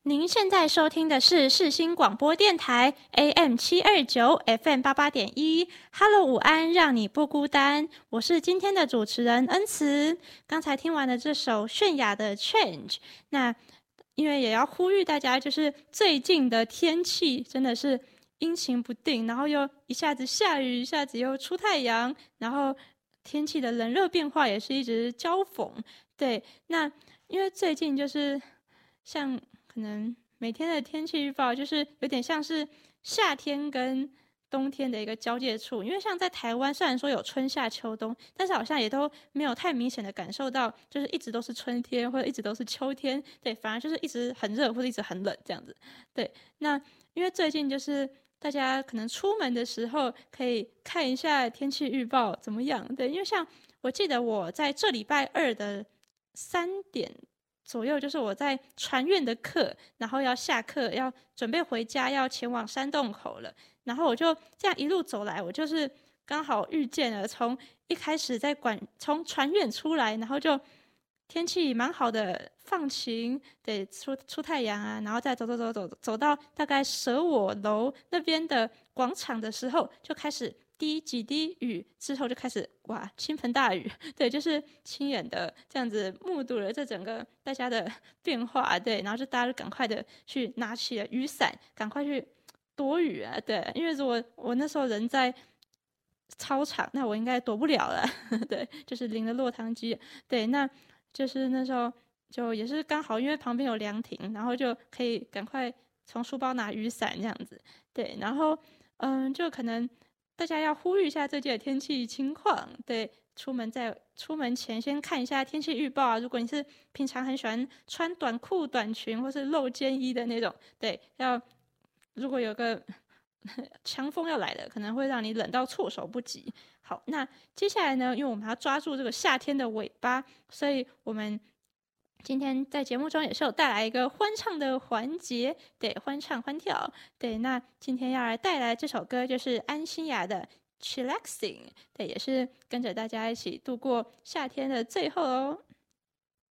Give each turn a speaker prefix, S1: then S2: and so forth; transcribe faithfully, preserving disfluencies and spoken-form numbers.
S1: 您现在收听的是世新广播电台 A M 七二九 F M 八八点一。Hello， 午安，让你不孤单。我是今天的主持人恩慈。刚才听完了这首泫雅的 Change， 那因为也要呼吁大家，就是最近的天气真的是阴晴不定，然后又一下子下雨，一下子又出太阳，然后天气的冷热变化也是一直交锋。对，那因为最近就是像可能每天的天气预报就是有点像是夏天跟冬天的一个交界处，因为像在台湾虽然说有春夏秋冬，但是好像也都没有太明显的感受到就是一直都是春天或者一直都是秋天，对，反而就是一直很热或者一直很冷这样子。对，那因为最近就是大家可能出门的时候可以看一下天气预报怎么样，对，因为像我记得我在这礼拜二的三点左右，就是我在传院的课，然后要下课，要准备回家，要前往山洞口了。然后我就这样一路走来，我就是刚好遇见了，从一开始在管从传院出来，然后就天气蛮好的，放晴，对，出出太阳啊，然后再走走走走走到大概舍我楼那边的广场的时候，就开始滴几滴雨，之后就开始哇倾盆大雨，对，就是亲眼的这样子目睹了这整个大家的变化，对，然后就大家就赶快的去拿起了雨伞，赶快去躲雨啊，对，因为如果我那时候人在操场，那我应该躲不了了，对，就是淋了落汤鸡，对，那就是那时候就也是刚好，因为旁边有凉亭，然后就可以赶快从书包拿雨伞这样子，对，然后嗯，就可能大家要呼吁一下最近的天气情况，对，出门在出门前先看一下天气预报啊。如果你是平常很喜欢穿短裤、短裙或是露肩衣的那种，对，要如果有个强风要来了，可能会让你冷到措手不及。好，那接下来呢，因为我们要抓住这个夏天的尾巴，所以我们今天在节目中也是有带来一个欢唱的环节，对，欢唱欢跳，对，那今天要来带来这首歌就是安心雅的 Chillaxing， 对，也是跟着大家一起度过夏天的最后哦。